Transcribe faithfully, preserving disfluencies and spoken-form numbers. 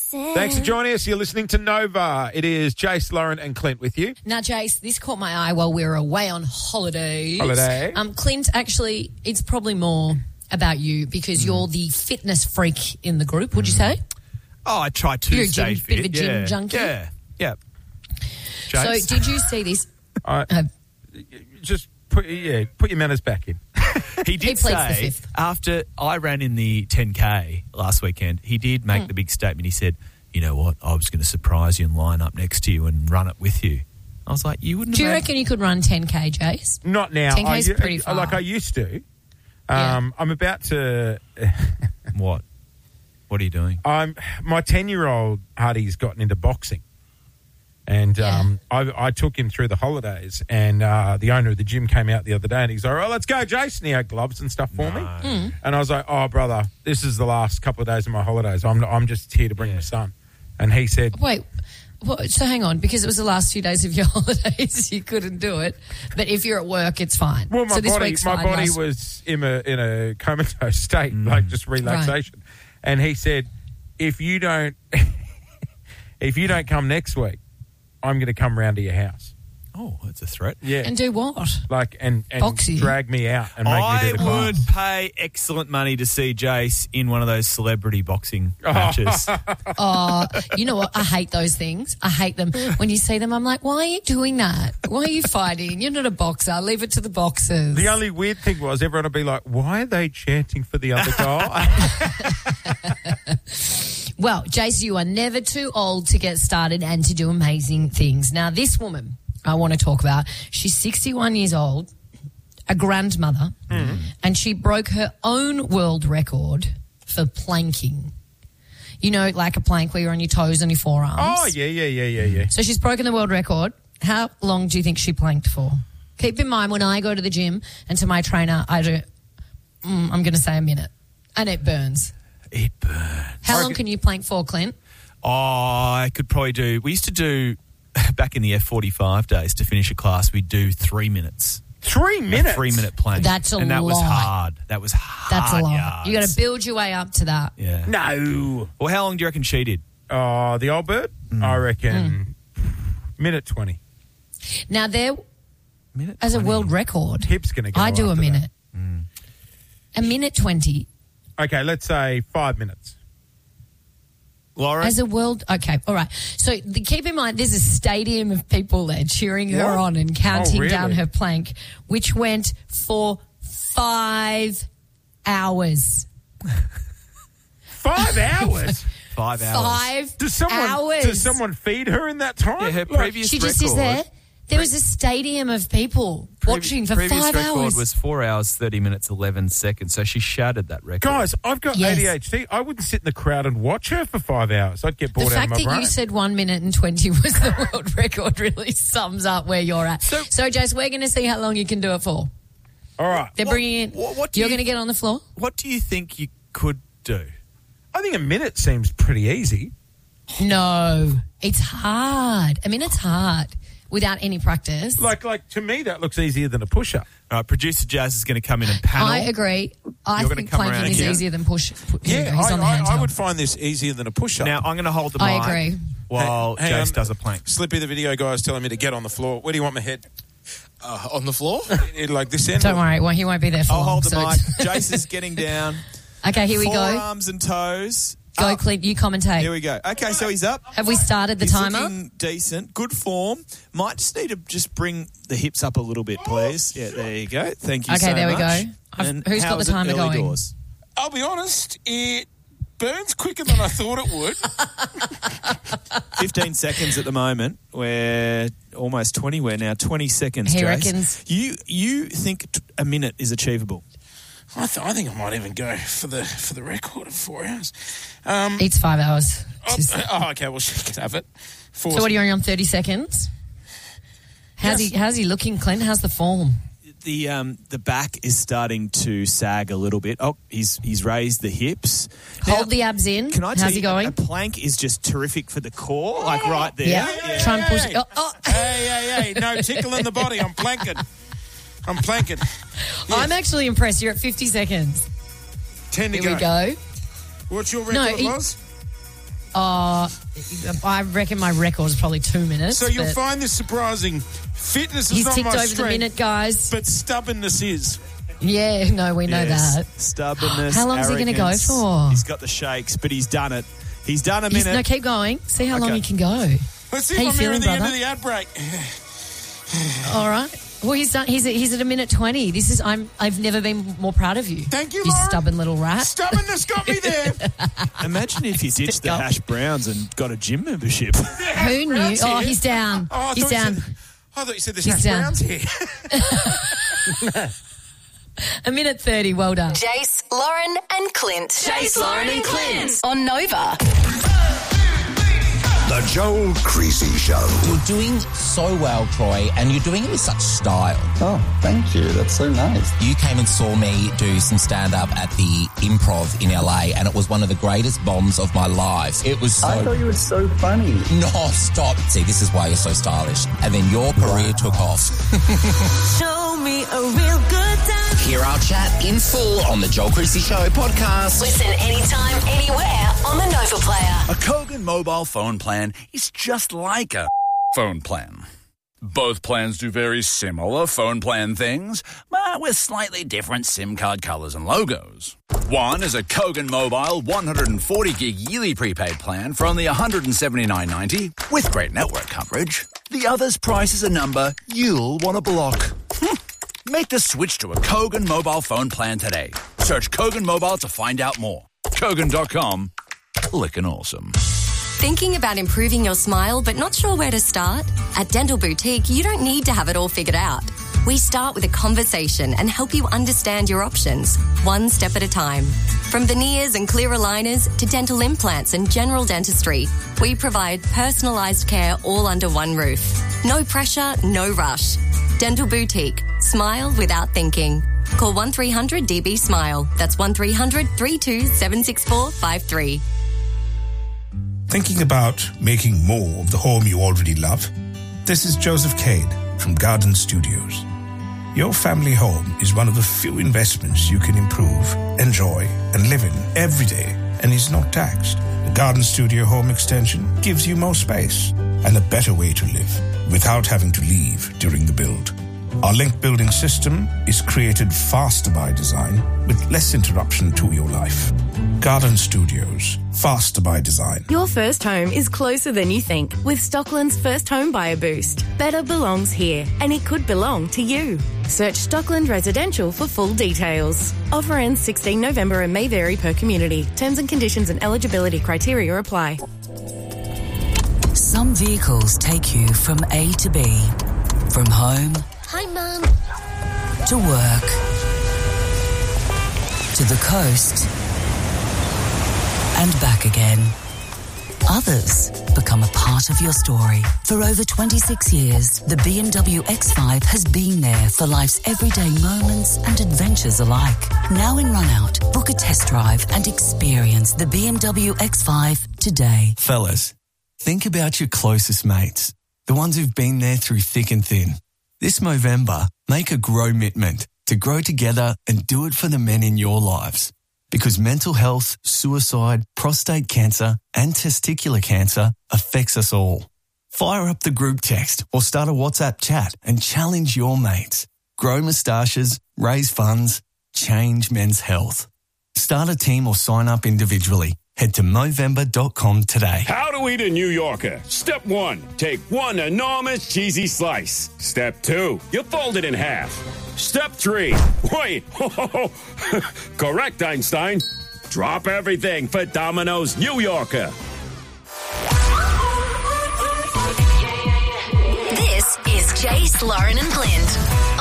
Thanks for joining us. You're listening to Nova. It is Jace, Lauren and Clint with you. Now, Jace, this caught my eye while we were away on holidays. Holiday. Um, Clint, actually, it's probably more about you because mm. you're the fitness freak in the group, would mm. you say? Oh, I try to you're stay a gym, fit. bit of a gym yeah. junkie? Yeah, yeah. Jace? So, did you see this? I, uh, just put, yeah, put your manners back in. He did he say, after I ran in the ten K last weekend, he did make mm. the big statement. He said, you know what, I was going to surprise you and line up next to you and run it with you. I was like, you wouldn't Do have you made... reckon you could run ten K, Jace? Not now. ten K's I, pretty far. Like I used to. Um, yeah. I'm about to... What? What are you doing? I'm My ten-year-old Hardy's gotten into boxing. And yeah. um, I, I took him through the holidays, and uh, the owner of the gym came out the other day, and he's like, "Oh, let's go, Jason." He had gloves and stuff for no. me, mm. and I was like, "Oh, brother, this is the last couple of days of my holidays. I'm I'm just here to bring yeah. my son." And he said, "Wait, what, so hang on, because it was the last few days of your holidays, you couldn't do it. But if you're at work, it's fine." Well, my so this body, week's my fine, body last... was in a in a comatose state, mm. like just relaxation. Right. And he said, "If you don't, if you don't come next week, I'm going to come round to your house." Oh, that's a threat. Yeah. And do what? Like, and, and Box you. drag me out and make I me do the class. I would pay excellent money to see Jace in one of those celebrity boxing matches. Oh, you know what? I hate those things. I hate them. When you see them, I'm like, why are you doing that? Why are you fighting? You're not a boxer. Leave it to the boxers. The only weird thing was everyone would be like, why are they chanting for the other guy? Well, Jace, you are never too old to get started and to do amazing things. Now, this woman I want to talk about, she's sixty-one years old, a grandmother, mm. and she broke her own world record for planking. You know, like a plank where you're on your toes and your forearms. Oh, yeah, yeah, yeah, yeah, yeah. So she's broken the world record. How long do you think she planked for? Keep in mind, when I go to the gym and to my trainer, I do, mm, I'm going to say a minute, and it burns. It burns. How long can you plank for, Clint? Oh, I could probably do... We used to do, back in the F forty-five days, to finish a class, we'd do three minutes. Three minutes? A three-minute plank. That's a lot. And that lot. was hard. That was hard That's a lot. yards. You got to build your way up to that. Yeah. No. Well, how long do you reckon she did? Oh, the old bird? Mm. I reckon mm. minute twenty. Now, there, minute as a world record, Hip's going to go I do a minute. Mm. A minute twenty. Okay, let's say five minutes. Laura? As a world... Okay, all right. So the, keep in mind, there's a stadium of people there cheering her what? on and counting oh, really? down her plank, which went for five hours. Five hours? Five hours. Five does someone, hours. Does someone feed her in that time? Yeah, her like, previous She record... just is there. There was a stadium of people Previ- watching for previous five record hours. was four hours, thirty minutes, eleven seconds. So she shattered that record. Guys, I've got Yes. A D H D. I wouldn't sit in the crowd and watch her for five hours. I'd get The bored out of fact my that brain. you said one minute and twenty was the world record really sums up where you're at. So, so Jace, we're going to see how long you can do it for. All right. They're What- bringing in... what- what do you're you- going to get on the floor? What do you think you could do? I think a minute seems pretty easy. No, it's hard. I mean, it's hard without any practice. Like, like to me, that looks easier than a push-up. All right, producer Jazz is going to come in and panel. I agree. I You're gonna think come around planking is here. easier than push. push Yeah, he's I, on the I, handheld. I would find this easier than a push-up. Now, I'm going to hold the I mic agree. while Hang- hang Jace on. does a plank. Slippy, the video guy, is telling me to get on the floor. Where do you want my head? Uh, on the floor? It- like this end? Don't worry, well, he won't be there for I'll long. hold the so mic. it's- Jace is getting down. Okay, here we go. Forearms and toes. Go, Up. Clint. You commentate. Here we go. Okay, so he's up. Have we started the He's timer? looking decent. Good form. Might just need to just bring the hips up a little bit, please. Yeah, there you go. Thank you Okay, so there we much. go. I've- And who's how got the was it timer early going? doors? I'll be honest, it burns quicker than I thought it would. fifteen seconds at the moment. We're almost twenty. We're now twenty seconds, He Jace. reckons- You, you think t- a minute is achievable? I, th- I think I might even go for the for the record of four hours. Um, It's five hours. oh, Just- oh, okay, well, she can have it. Four So what are you on thirty seconds? How's Yes. he? How's he looking, Clint? How's the form? The um, the back is starting to sag a little bit. Oh, he's he's raised the hips. Hold Now, the abs in. Can I tell How's you, he going? a plank is just terrific for the core, like right there. Yeah. Try and push. Hey. Oh, oh. Hey, hey, hey, no tickle in the body. I'm planking. I'm planking. I'm actually impressed. You're at fifty seconds. Ten to Here go. we go. What's your record No, he- was? Uh, I reckon my record is probably two minutes. So you'll but find this surprising. Fitness is he's not ticked my over strength, the minute, guys. but stubbornness is. Yeah, no, we know Yes. that. Stubbornness. How long is he gonna go arrogance. for? He's got the shakes, but he's done it. He's done a He's, minute. no, keep going. See how long Okay. he can go. Let's see How if you I'm here feeling, at the end brother? of the ad break. All right. Well, he's done. He's at, he's at a minute twenty. This is. I'm. I've never been more proud of you. Thank you, you Lauren. stubborn little rat. Stubbornness got me there. Imagine if he ditched the up. hash browns and got a gym membership. Who knew? Brown's Oh, here. he's down. Oh, I he's thought you down. said- I thought you said this He's hash down. brown's here. A minute thirty. Well done. Jace, Lauren, and Clint. Jace, Lauren, and Clint on Nova. The Joel Creasy Show. You're doing so well, Troy, and you're doing it with such style. Oh, thank you. That's so nice. You came and saw me do some stand-up at the Improv in L A, and it was one of the greatest bombs of my life. It was so... I thought you were so funny. No, stop. See, this is why you're so stylish. And then your career took off. Show me a real good time. Hear our chat in full on the Joel Creasy Show podcast. Listen anytime, anywhere on the Nova Player. A Kogan mobile phone plan is just like a phone plan. Both plans do very similar phone plan things, but with slightly different SIM card colors and logos. One is a Kogan Mobile one hundred forty gig yearly prepaid plan for only one hundred seventy-nine ninety with great network coverage. The other's price is a number you'll want to block. Make the switch to a Kogan mobile phone plan today. Search Kogan Mobile to find out more. Kogan dot com. Lickin' awesome. Thinking about improving your smile but not sure where to start? At Dental Boutique, you don't need to have it all figured out. We start with a conversation and help you understand your options, one step at a time. From veneers and clear aligners to dental implants and general dentistry, we provide personalised care all under one roof. No pressure, no rush. Dental Boutique. Smile without thinking. Call one three hundred D B SMILE. That's one three hundred, three two seven six four five three. Thinking about making more of the home you already love? This is Joseph Cade from Garden Studios. Your family home is one of the few investments you can improve, enjoy, and live in every day and is not taxed. The Garden Studio Home Extension gives you more space and a better way to live without having to leave during the build. Our link building system is created faster by design with less interruption to your life. Garden Studios, faster by design. Your first home is closer than you think with Stockland's First Home Buyer Boost. Better belongs here, and it could belong to you. Search Stockland Residential for full details. Offer ends sixteenth November and may vary per community. Terms and conditions and eligibility criteria apply. Some vehicles take you from A to B, from home Hi, Mum. to work, to the coast, and back again. Others become a part of your story. For over twenty-six years, the B M W X five has been there for life's everyday moments and adventures alike. Now in Runout, book a test drive and experience the B M W X five today. Fellas, think about your closest mates, the ones who've been there through thick and thin. This Movember, make a grow-mitment to grow together and do it for the men in your lives. Because mental health, suicide, prostate cancer and testicular cancer affects us all. Fire up the group text or start a WhatsApp chat and challenge your mates. Grow moustaches, raise funds, change men's health. Start a team or sign up individually. Head to Movember dot com today. How to eat a New Yorker. Step one, take one enormous cheesy slice. Step two, you fold it in half. Step three, wait, correct, Einstein. Drop everything for Domino's New Yorker. This is Jace, Lauren, and Clint